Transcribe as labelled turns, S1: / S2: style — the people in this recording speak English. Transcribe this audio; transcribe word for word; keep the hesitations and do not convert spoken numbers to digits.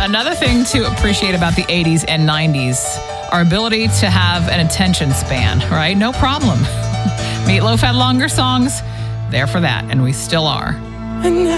S1: Another thing to appreciate about the eighties and nineties, our ability to have an attention span, right? No problem. Meatloaf had longer songs. There for that, and we still are.